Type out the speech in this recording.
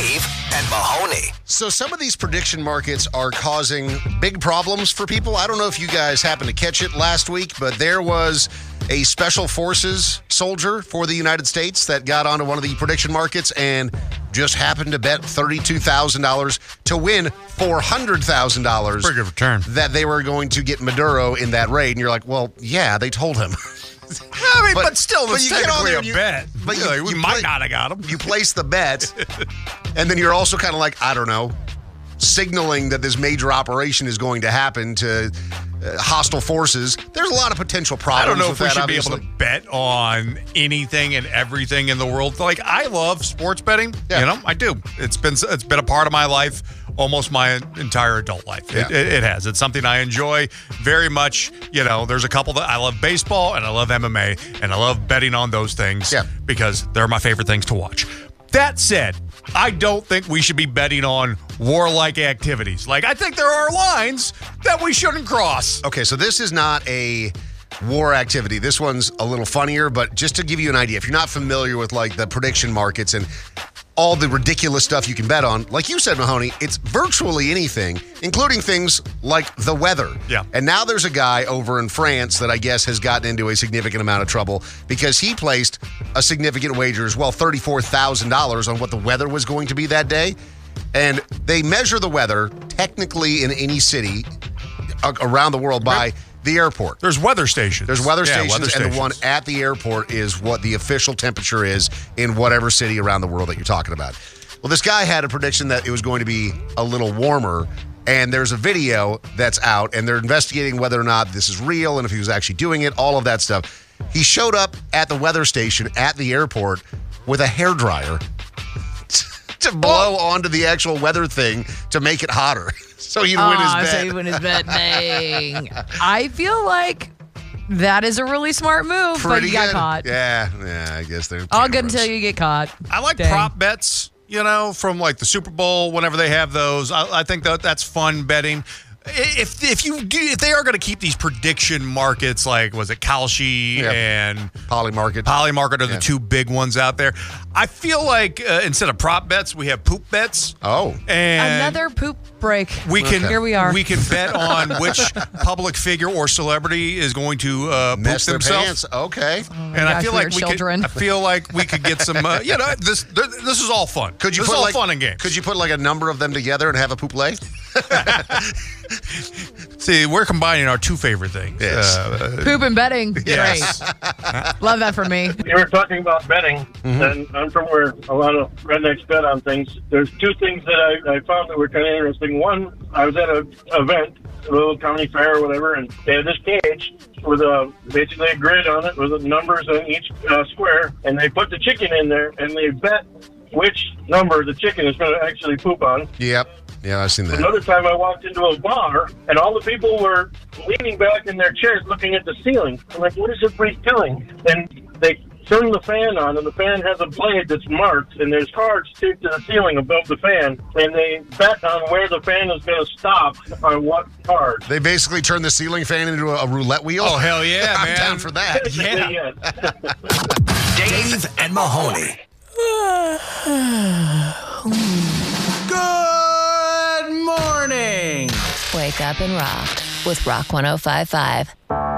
Dave and Mahoney. So some of these prediction markets are causing big problems for people. I don't know if you guys happened to catch it last week, but there was a special forces soldier for the United States that got onto one of the prediction markets and just happened to bet $32,000 to win $400,000. Pretty good return. That they were going to get Maduro in that raid. And you're like, well, yeah, they told him. I mean, but still, but it's you get on technically there a and you- bet. but you, you might play- not have got him. You place the bet, and then you're also kind of like, I don't know, signaling that this major operation is going to happen to hostile forces. There's a lot of potential I problems don't know with if we that, should be able obviously. to bet on anything and everything in the world. Like, I love sports betting. Yeah. You know, I do. It's been a part of my life almost my entire adult life. Yeah. It has. It's something I enjoy very much. You know, there's a couple that I love baseball and I love MMA and I love betting on those things because they're my favorite things to watch. That said, I don't think we should be betting on warlike activities. Like, I think there are lines that we shouldn't cross. Okay, so this is not a war activity. This one's a little funnier, but just to give you an idea, if you're not familiar with like the prediction markets and all the ridiculous stuff you can bet on, like you said, Mahoney, it's virtually anything, including things like the weather. Yeah. And now there's a guy over in France that I guess has gotten into a significant amount of trouble because he placed a significant wager as well, $34,000 on what the weather was going to be that day. And they measure the weather technically in any city around the world by the airport. There's weather stations. There's weather Yeah, stations, and the one at the airport is what the official temperature is in whatever city around the world that you're talking about. Well, this guy had a prediction that it was going to be a little warmer, and there's a video that's out, and they're investigating whether or not this is real and if he was actually doing it, all of that stuff. He showed up at the weather station at the airport with a hairdryer to blow onto the actual weather thing to make it hotter. So he'd win his bet. So he'd win his bet. Dang. I feel like that is a really smart move, but Pretty you got good. caught. Yeah, I guess they're All good cameras. until you get caught. I like Dang. prop bets, you know, from like the Super Bowl, whenever they have those. I think that's fun betting. If they are going to keep these prediction markets, like was it Kalshi and Polymarket. Polymarket are the two big ones out there. I feel like instead of prop bets, we have poop bets. Oh, and Another poop break. Here we are. We can bet on which public figure or celebrity is going to poop mess their themselves. pants. Okay. And I gosh, feel we like are children. I feel like we could get some. This is all fun. Could you this put is all like fun and games? Could you put like a number of them together and have a poop lay? See, we're combining our two favorite things. Yes. Poop and betting. Yes. Great. Love that for me. You were talking about betting, and I'm from where a lot of rednecks bet on things. There's two things that I found that were kind of interesting. One, I was at an event, a little county fair or whatever, and they had this cage with basically a grid on it with numbers on each square, and they put the chicken in there, and they bet which number the chicken is going to actually poop on. Yep. Yeah, I've seen that. Another time I walked into a bar, and all the people were leaning back in their chairs looking at the ceiling. I'm like, what is everybody doing? And they turn the fan on, and the fan has a blade that's marked, and there's cards taped to the ceiling above the fan, and they bet on where the fan is going to stop on what card. They basically turn the ceiling fan into a roulette wheel. Oh, hell yeah, I'm man. down for that. Yeah. Dave and Mahoney. Good morning. Wake up and rock with Rock 105.5.